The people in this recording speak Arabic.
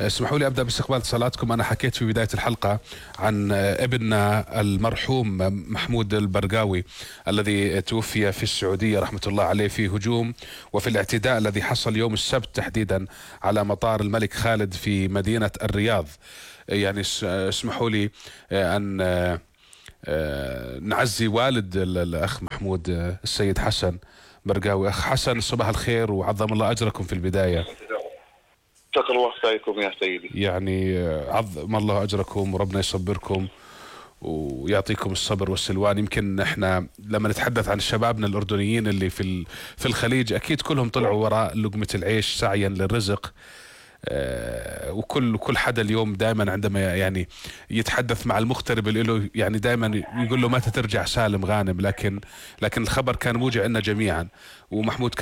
اسمحوا لي أبدأ باستقبال اتصالاتكم. أنا حكيت في بداية الحلقة عن ابننا المرحوم محمود البرقاوي الذي توفي في السعودية رحمة الله عليه في هجوم وفي الاعتداء الذي حصل يوم السبت تحديدا على مطار الملك خالد في مدينة الرياض. يعني اسمحوا لي أن نعزي والد الأخ محمود السيد حسن برقاوي. أخ حسن، صباح الخير وعظم الله أجركم في البداية. شكر الله سعيكم يا سيدي. يعني عظم الله أجركم وربنا يصبركم ويعطيكم الصبر والسلوان. يمكن احنا لما نتحدث عن شبابنا الأردنيين اللي في الخليج أكيد كلهم طلعوا وراء لقمة العيش سعيا للرزق. وكل حدا اليوم دائما عندما يعني يتحدث مع المغترب اللي له يعني دائما يقول له متى ترجع سالم غانم، لكن الخبر كان موجع لنا جميعا. ومحمود